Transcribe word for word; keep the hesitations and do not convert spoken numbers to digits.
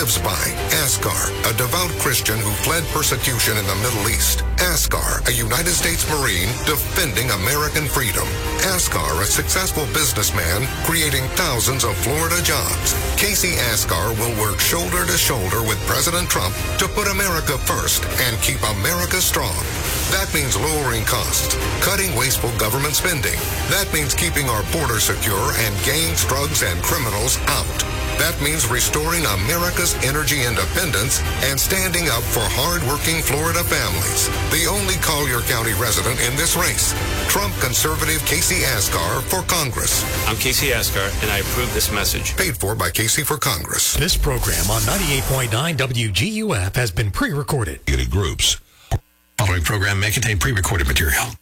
lives by. Askar, a devout Christian who fled persecution in the Middle East. Askar, a United States Marine defending American freedom. Askar, a successful businessman creating thousands of Florida jobs. Casey Askar will work shoulder to shoulder with President Trump to put America first and keep America strong. That means lowering costs, cutting wasteful government spending. That means keeping our border secure and gangs, drugs, and criminals out. That means restoring America's energy independence and standing up for hard-working Florida families. The only Collier County resident in this race, Trump conservative Casey Askar for Congress. I'm Casey Askar, and I approve this message. Paid for by Casey for Congress. This program on ninety-eight point nine W G U F has been pre-recorded. Groups. Following program may contain pre-recorded material.